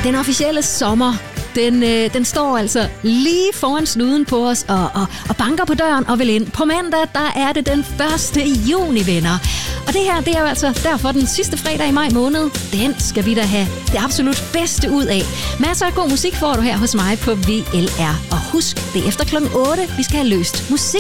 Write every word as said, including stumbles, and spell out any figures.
den officielle sommer, den, øh, den står altså lige foran snuden på os og, og, og banker på døren og vil ind. På mandag, der er det den første juni, venner. Og det her, det er jo altså derfor den sidste fredag i maj måned. Den skal vi da have det absolut bedste ud af. Masser af god musik får du her hos mig på V L R. Og husk, det er efter klokken otte, vi skal have løst musik.